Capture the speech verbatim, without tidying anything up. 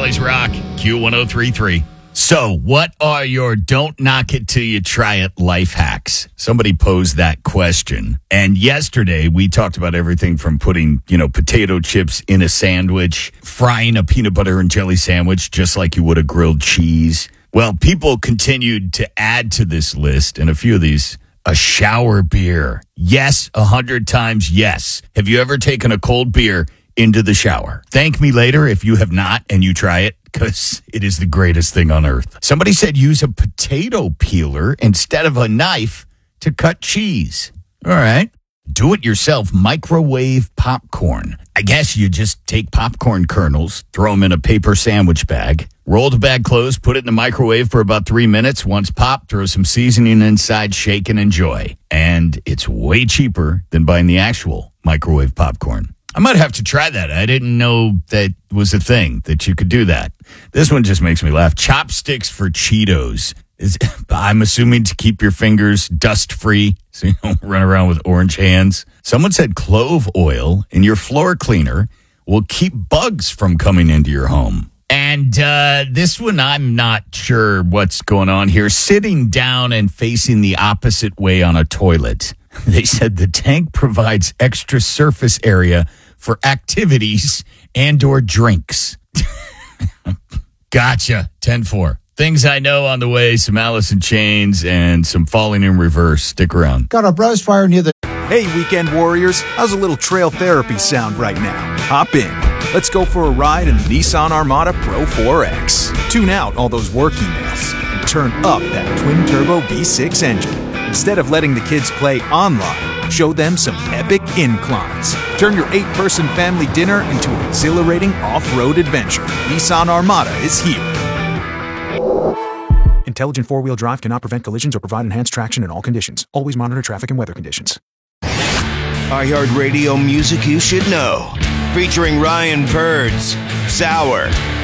Always rock. Q one oh three three. So, what are your don't knock it till you try it life hacks? Somebody posed that question. And yesterday, we talked about everything from putting, you know, potato chips in a sandwich, frying a peanut butter and jelly sandwich just like you would a grilled cheese. Well, people continued to add to this list, and a few of these, a shower beer. Yes, a hundred times yes. Have you ever taken a cold beer into the shower? Thank me later if you have not and you try it, because it is the greatest thing on earth. Somebody said use a potato peeler instead of a knife to cut cheese. All right. Do it yourself microwave popcorn. I guess you just take popcorn kernels, throw them in a paper sandwich bag, roll the bag closed, put it in the microwave for about three minutes. Once popped, throw some seasoning inside, shake and enjoy. And it's way cheaper than buying the actual microwave popcorn. I might have to try that. I didn't know that was a thing, that you could do that. This one just makes me laugh. Chopsticks for Cheetos. Is, I'm assuming to keep your fingers dust-free so you don't run around with orange hands. Someone said clove oil in your floor cleaner will keep bugs from coming into your home. And uh, this one, I'm not sure what's going on here. Sitting down and facing the opposite way on a toilet. They said the tank provides extra surface area for activities and or drinks. Gotcha. ten four. Things I know on the way, some Alice in Chains and some Falling in Reverse. Stick around. Got a brush fire near the... Hey, weekend warriors. How's a little trail therapy sound right now? Hop in. Let's go for a ride in the Nissan Armada Pro four X. Tune out all those work emails and turn up that twin-turbo V six engine. Instead of letting the kids play online, show them some epic inclines. Turn your eight-person family dinner into an exhilarating off-road adventure. Nissan Armada is here. Intelligent four-wheel drive cannot prevent collisions or provide enhanced traction in all conditions. Always monitor traffic and weather conditions. iHeartRadio music you should know. Featuring Ryan Birds, Sour,